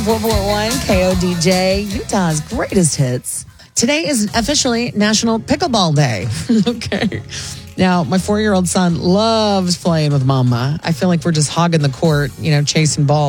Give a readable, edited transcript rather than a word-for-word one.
441 KODJ, Utah's greatest hits. Today is officially National Pickleball Day. Okay. Now, my 4-year-old son loves playing with Mama. I feel like we're just hogging the court, chasing balls.